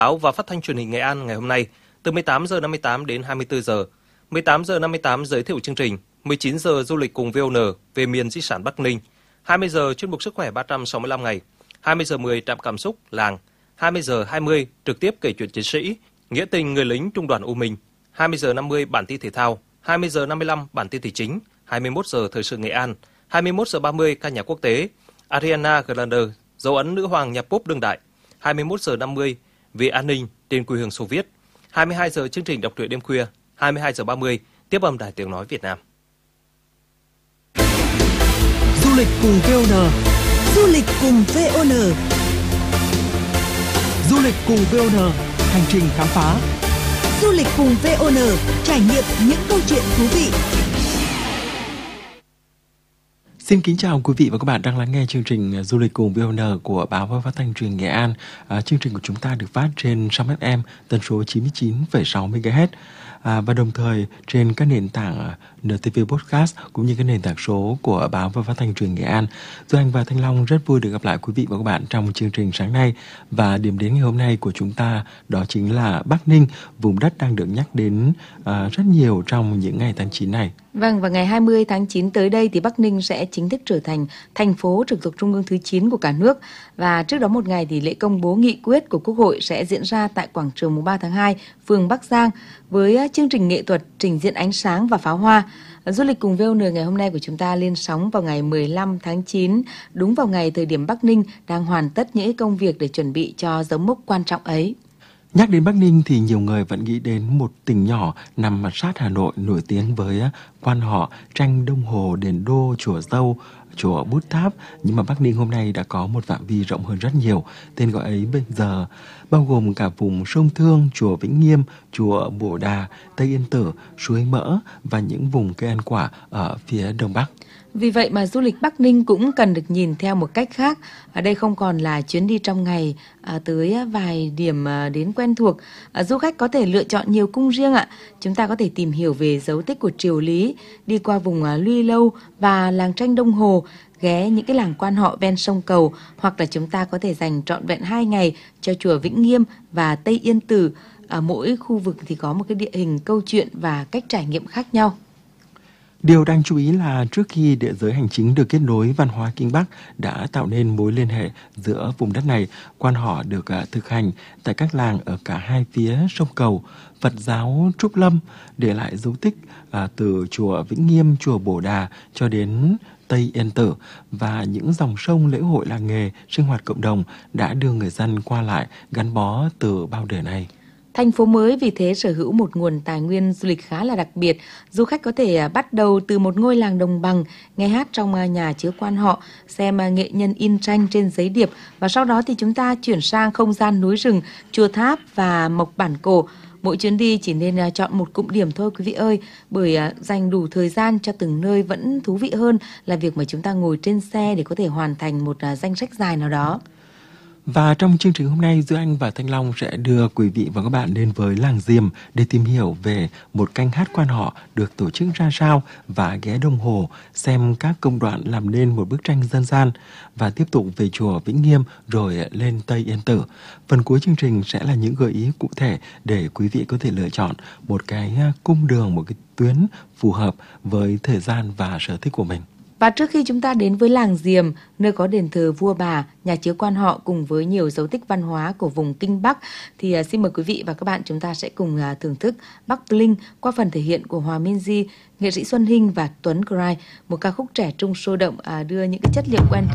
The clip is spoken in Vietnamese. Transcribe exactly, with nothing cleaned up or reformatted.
Báo và Phát thanh Truyền hình Nghệ An ngày hôm nay từ mười tám giờ năm mươi tám đến hai mươi tư giờ. mười tám giờ năm mươi tám giới thiệu chương trình, mười chín giờ du lịch cùng vê o en về miền di sản Bắc Ninh, hai mươi giờ chuyên mục sức khỏe ba trăm sáu mươi lăm ngày, hai mươi giờ mười trạm cảm xúc làng, hai mươi giờ hai mươi trực tiếp kể chuyện chiến sĩ, nghĩa tình người lính trung đoàn U Minh, hai mươi giờ năm mươi bản tin thể thao, hai mươi giờ năm mươi lăm bản tin thể chính, hai mươi mốt giờ thời sự Nghệ An, hai mươi mốt giờ ba mươi ca nhạc quốc tế, Ariana Grande, dấu ấn nữ hoàng nhạc pop đương đại, hai mươi mốt giờ năm mươi vì an ninh trên quê hương Xô Viết, hai mươi hai giờ chương trình đọc truyện đêm khuya, hai mươi hai giờ ba mươi tiếp âm Đài Tiếng nói Việt Nam. Du lịch cùng vê o en. Du lịch cùng vê o en. Du lịch cùng vê o en, hành trình khám phá. Du lịch cùng vê o en, trải nghiệm những câu chuyện thú vị. Xin kính chào quý vị và các bạn đang lắng nghe chương trình Du lịch cùng vê o en của Báo và Phát thanh Truyền hình Nghệ An. À, chương trình của chúng ta được phát trên sóng ép em tần số chín mươi chín phẩy sáu mê ga héc à, và đồng thời trên các nền tảng en tê vê Podcast cũng như các nền tảng số của Báo và Phát thanh Truyền hình Nghệ An. Duy Anh và Thanh Long rất vui được gặp lại quý vị và các bạn trong chương trình sáng nay, và điểm đến ngày hôm nay của chúng ta đó chính là Bắc Ninh, vùng đất đang được nhắc đến à, rất nhiều trong những ngày tháng chín này. Vâng, và ngày hai mươi tháng chín tới đây thì Bắc Ninh sẽ chính thức trở thành thành phố trực thuộc Trung ương thứ chín của cả nước. Và trước đó một ngày thì lễ công bố nghị quyết của Quốc hội sẽ diễn ra tại quảng trường mùng ba tháng hai, phường Bắc Giang, với chương trình nghệ thuật, trình diễn ánh sáng và pháo hoa. Du lịch cùng vê o en ngày hôm nay của chúng ta lên sóng vào ngày mười lăm tháng chín, đúng vào ngày thời điểm Bắc Ninh đang hoàn tất những công việc để chuẩn bị cho dấu mốc quan trọng ấy. Nhắc đến Bắc Ninh thì nhiều người vẫn nghĩ đến một tỉnh nhỏ nằm sát Hà Nội nổi tiếng với quan họ, tranh đồng hồ, đền đô, chùa Dâu, chùa Bút Tháp. Nhưng mà Bắc Ninh hôm nay đã có một phạm vi rộng hơn rất nhiều. Tên gọi ấy bây giờ bao gồm cả vùng Sông Thương, chùa Vĩnh Nghiêm, chùa Bồ Đà, Tây Yên Tử, suối Mỡ và những vùng cây ăn quả ở phía Đông Bắc. Vì vậy mà du lịch Bắc Ninh cũng cần được nhìn theo một cách khác. Ở đây không còn là chuyến đi trong ngày à, tới vài điểm à, đến quen thuộc. À, du khách có thể lựa chọn nhiều cung riêng ạ. Chúng ta có thể tìm hiểu về dấu tích của triều Lý, đi qua vùng à, Luy Lâu và làng tranh đồng hồ, ghé những cái làng quan họ ven sông Cầu, hoặc là chúng ta có thể dành trọn vẹn hai ngày cho chùa Vĩnh Nghiêm và Tây Yên Tử. Ở mỗi khu vực thì có một cái địa hình, câu chuyện và cách trải nghiệm khác nhau. Điều đáng chú ý là trước khi địa giới hành chính được kết nối, văn hóa Kinh Bắc đã tạo nên mối liên hệ giữa vùng đất này. Quan họ được uh, thực hành tại các làng ở cả hai phía sông Cầu. Phật giáo Trúc Lâm để lại dấu tích uh, từ chùa Vĩnh Nghiêm, chùa Bồ Đà cho đến Tây Yên Tử, và những dòng sông, lễ hội, làng nghề, sinh hoạt cộng đồng đã đưa người dân qua lại gắn bó từ bao đời nay. Thành phố mới vì thế sở hữu một nguồn tài nguyên du lịch khá là đặc biệt. Du khách có thể bắt đầu từ một ngôi làng đồng bằng, nghe hát trong nhà chứa quan họ, xem nghệ nhân in tranh trên giấy điệp, và sau đó thì chúng ta chuyển sang không gian núi rừng, chùa Tháp và mộc bản cổ. Mỗi chuyến đi chỉ nên chọn một cụm điểm thôi quý vị ơi, bởi dành đủ thời gian cho từng nơi vẫn thú vị hơn là việc mà chúng ta ngồi trên xe để có thể hoàn thành một danh sách dài nào đó. Và trong chương trình hôm nay, Duy Anh và Thanh Long sẽ đưa quý vị và các bạn đến với làng Diềm để tìm hiểu về một canh hát quan họ được tổ chức ra sao, và ghé đồng hồ xem các công đoạn làm nên một bức tranh dân gian, và tiếp tục về chùa Vĩnh Nghiêm rồi lên Tây Yên Tử. Phần cuối chương trình sẽ là những gợi ý cụ thể để quý vị có thể lựa chọn một cái cung đường, một cái tuyến phù hợp với thời gian và sở thích của mình. Và trước khi chúng ta đến với làng Diềm, nơi có đền thờ vua bà, nhà chứa quan họ cùng với nhiều dấu tích văn hóa của vùng Kinh Bắc, thì uh, xin mời quý vị và các bạn chúng ta sẽ cùng uh, thưởng thức Bắc Bling qua phần thể hiện của Hòa Minzy, nghệ sĩ Xuân Hinh và Tuấn Cry, một ca khúc trẻ trung sôi động uh, đưa những cái chất liệu quen